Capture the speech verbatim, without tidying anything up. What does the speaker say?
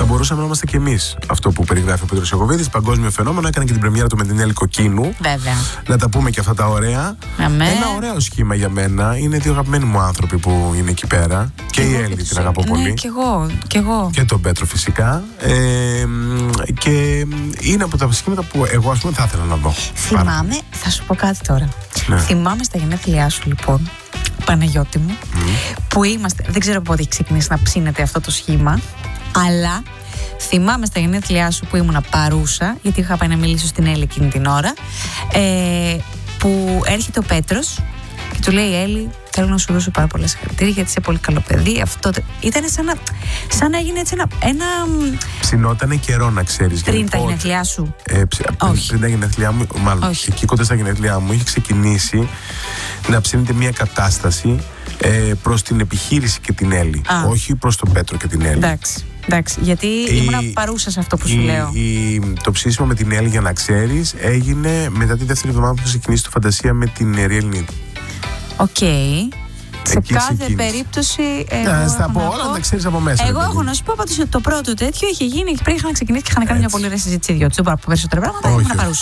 μπορούσαμε να είμαστε κι εμείς. Αυτό που περιγράφει ο Πέτρος Ιακωβίδης, παγκόσμιο φαινόμενο, έκανε και την πρεμιέρα του με την Έλλη Κοκκίνου. Βέβαια. Να τα πούμε και αυτά τα ωραία. Αμέ. Ένα ωραίο σχήμα για μένα. Είναι δύο αγαπημένοι μου άνθρωποι που είναι εκεί πέρα. Και, και η Έλλη την αγαπώ ναι, πολύ. Και εγώ, και εγώ. Και τον Πέτρο φυσικά. Ε, και είναι από τα σχήματα που εγώ, ας πούμε, θα ήθελα να δω. Θυμάμαι, θα σου πω κάτι τώρα. Ναι. Θυμάμαι στα γενέθλιά σου, λοιπόν, Παναγιώτη μου, mm. που είμαστε. Δεν ξέρω πότε έχει ξεκινήσει να ψήνεται αυτό το σχήμα, αλλά θυμάμαι στα γενέθλιά σου που ήμουνα παρούσα, γιατί είχα πάει να μιλήσω στην Έλλη εκείνη την ώρα, ε, που έρχεται ο Πέτρος και του λέει: Έλλη, θέλω να σου δώσω πάρα πολλά συγχαρητήρια γιατί είσαι πολύ καλό παιδί. Αυτό ήταν σαν να, σαν να έγινε έτσι ένα. ένα... Ψινότανε καιρό, να ξέρεις. Πριν τα γενέθλιά σου. Ε, ψ, πριν τα γενέθλιά μου, μάλλον Όχι. εκεί κοντά στα γενέθλιά μου, είχε ξεκινήσει να ψήνεται μια κατάσταση ε, προς την επιχείρηση και την Έλλη. Α. Όχι προς τον Πέτρο και την Έλλη. Εντάξει. Εντάξει, γιατί η, ήμουνα παρούσα σε αυτό που σου η, λέω. Η, το ψήσιμο με την Έλλη, για να ξέρεις, έγινε μετά τη δεύτερη εβδομάδα που ξεκινήσει το Φαντασία με την Ριελνίδη. Οκ. Okay. Σε Εκεί κάθε ξεκίνησε. περίπτωση. Να στα πω όλα, τα ξέρεις από μέσα. Εγώ έχω να σου πω πάντως ότι το πρώτο τέτοιο είχε γίνει πριν είχαν ξεκινήσει και είχαν κάνει μια πολύ ωραία συζήτηση. Δύο τσούπα από περισσότερα πράγματα. Ήμουν παρούσα.